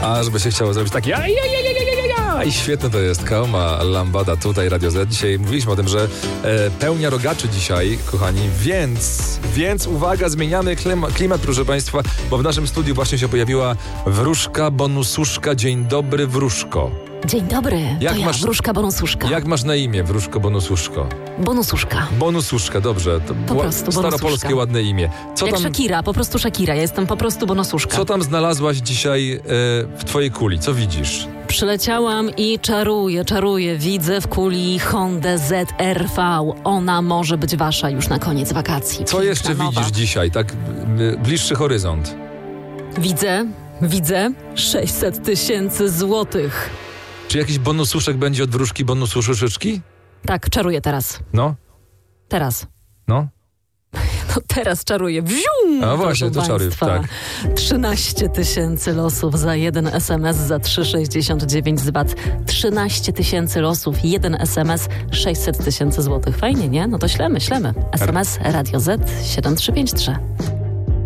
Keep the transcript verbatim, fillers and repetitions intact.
A żeby się chciało zrobić tak ja, ja, ja, ja, ja, ja, ja. I świetne to jest. Kaoma Lambada tutaj, Radio Z. Dzisiaj mówiliśmy o tym, że e, pełnia rogaczy dzisiaj, kochani, więc, więc uwaga, zmieniamy klimat, klimat, proszę Państwa, bo w naszym studiu właśnie się pojawiła wróżka, bonususzka. Dzień dobry, wróżko. Dzień dobry, jak to ja, masz, wróżka bonususzka. Jak masz na imię, wróżko, bonususzka? Bonususzka. Bonususzka, dobrze. To po prostu staropolskie bonususzka. Ładne imię. Co Jak tam, Shakira, po prostu Shakira. Ja jestem po prostu bonususzka. Co tam znalazłaś dzisiaj e, w twojej kuli? Co widzisz? Przyleciałam i czaruję, czaruję. Widzę w kuli Hondę Z R V. Ona może być wasza już na koniec wakacji. Co Piękna, jeszcze nowa. widzisz dzisiaj? Tak y, bliższy horyzont. Widzę, widzę sześćset tysięcy złotych. Czy jakiś bonususzek będzie od wróżki bonususzyczki? Tak, czaruję teraz. No, Teraz. no. No teraz czaruję. Wzium! A właśnie, proszę to czaruj, państwa. tak. trzynaście tysięcy losów za jeden es em es za trzy sześćdziesiąt dziewięć z V A T. trzynaście tysięcy losów, jeden es em es, sześćset tysięcy złotych. Fajnie, nie? No to ślemy, ślemy. es em es Radio Z siedem trzy pięć trzy.